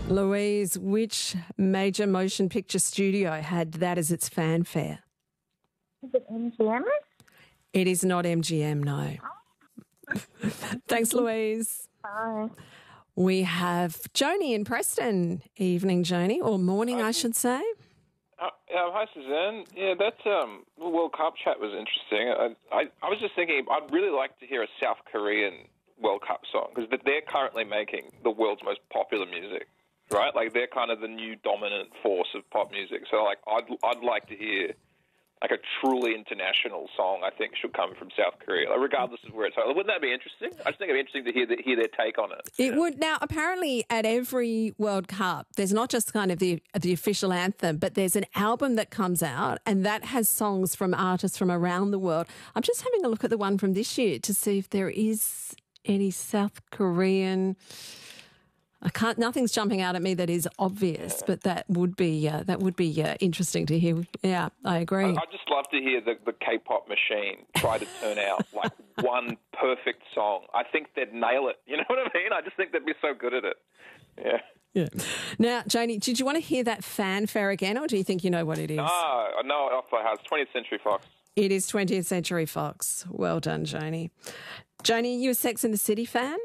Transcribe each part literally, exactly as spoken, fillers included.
Louise, which major motion picture studio had that as its fanfare? Is it M G M? It is not M G M, no. Thanks, Louise. Bye. We have Joni in Preston. Evening, Joni, or morning, I should say. Uh, uh, hi, Suzanne. Yeah, that um, World Cup chat was interesting. I, I, I was just thinking I'd really like to hear a South Korean World Cup song because they're currently making the world's most popular music, right? Like they're kind of the new dominant force of pop music. So like I'd I'd like to hear like a truly international song. I think should come from South Korea, like, regardless of where it's. Wouldn't that be interesting? I just think it'd be interesting to hear the, hear their take on it. It yeah. would. Now, apparently, at every World Cup, there's not just kind of the the official anthem, but there's an album that comes out, and that has songs from artists from around the world. I'm just having a look at the one from this year to see if there is any South Korean. I can't. Nothing's jumping out at me that is obvious, but that would be uh, that would be uh, interesting to hear. Yeah, I agree. I, I'd just love to hear the, the K-pop machine try to turn out like one perfect song. I think they'd nail it. You know what I mean? I just think they'd be so good at it. Yeah. Yeah. Now, Joni, did you want to hear that fanfare again, or do you think you know what it is? No, I know it off by heart. It's twentieth Century Fox. It is twentieth Century Fox. Well done, Joni. Joni, you a Sex and the City fan?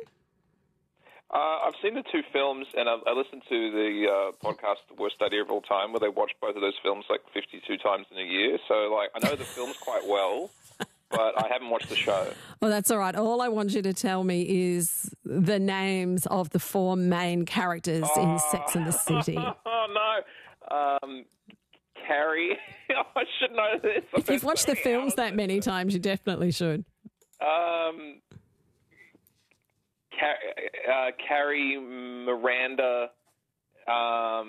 Uh, I've seen the two films, and I, I listened to the uh, podcast, The Worst Idea of All Time, where they watch both of those films like fifty-two times in a year. So, like, I know the films quite well, but I haven't watched the show. Well, that's all right. All I want you to tell me is the names of the four main characters oh. in Sex and the City. Oh, no. Um, Carrie. I should know this. If you've watched the films that many times, you definitely should. Um... Uh, Carrie, Miranda, um,